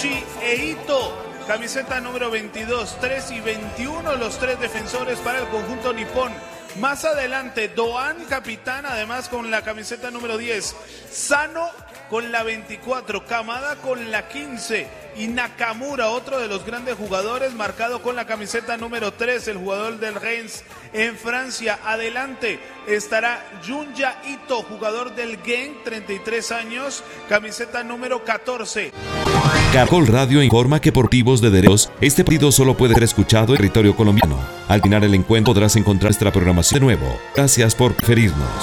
Takefuchi e Ito. Camiseta número 22, 3 y 21, los tres defensores para el conjunto nipón. Más adelante, Doan, capitán, además con la camiseta número 10. Sano con la 24, Kamada con la 15 y Nakamura, otro de los grandes jugadores, marcado con la camiseta número 3, el jugador del Reims en Francia. Adelante estará Junya Ito, jugador del Genk, 33 años, camiseta número 14. Caracol Radio informa que por motivos de derechos, este partido solo puede ser escuchado en territorio colombiano. Al final el encuentro podrás encontrar nuestra programación de nuevo. Gracias por preferirnos.